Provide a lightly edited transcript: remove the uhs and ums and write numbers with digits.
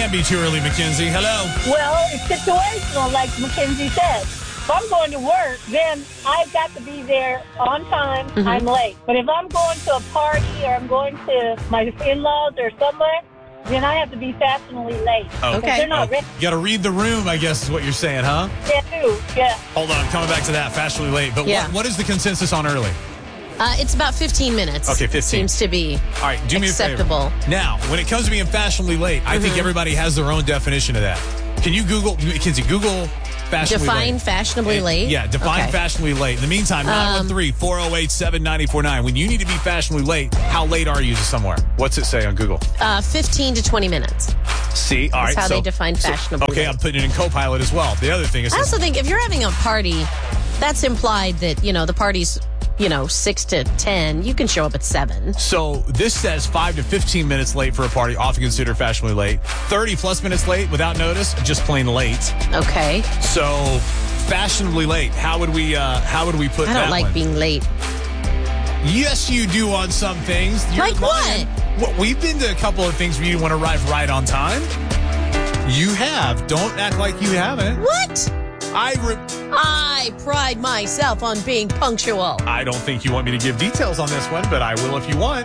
can't be too early, Mackenzie. Hello. Well, it's situational, like Mackenzie said. If I'm going to work, then I've got to be there on time. I'm late. But if I'm going to a party or I'm going to my in-laws or somewhere, then I have to be fashionably late. Oh, okay. They're not ready. You got to read the room, I guess is what you're saying, huh? Yeah, too. Yeah. Hold on, I'm coming back to that. Fashionably late. But what is the consensus on early? It's about 15 minutes. Okay, 15. Seems to be all right, do me acceptable. A favor. Now, when it comes to being fashionably late, I think everybody has their own definition of that. Can you Google, Mackenzie, Google fashionably late? Define fashionably late? Yeah, define fashionably late. In the meantime, 913-408-7949. When you need to be fashionably late, how late are you to somewhere? What's it say on Google? 15 to 20 minutes. See? All right. That's how they define fashionably okay, late. I'm putting it in Copilot as well. The other thing is... I also think if you're having a party, that's implied that, the party's 6 to 10, you can show up at 7. So this says 5 to 15 minutes late for a party, often considered fashionably late. 30 plus minutes late without notice, just plain late. Okay. So fashionably late. How would we put that? I don't like being late. Yes, you do on some things. You're like lying. What? We've been to a couple of things where you want to arrive right on time. You have. Don't act like you haven't. What? I pride myself on being punctual. I don't think you want me to give details on this one, but I will if you want.